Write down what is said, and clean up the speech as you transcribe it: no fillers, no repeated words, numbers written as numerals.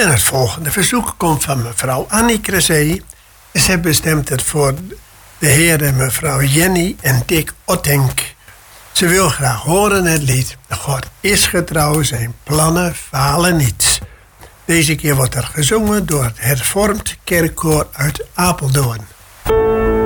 En het volgende verzoek komt van mevrouw Annie Cressé. Ze bestemt het voor de heer en mevrouw Jenny en Dick Ottenk. Ze wil graag horen het lied God is getrouw, zijn plannen falen niet. Deze keer wordt er gezongen door het hervormd kerkkoor uit Apeldoorn.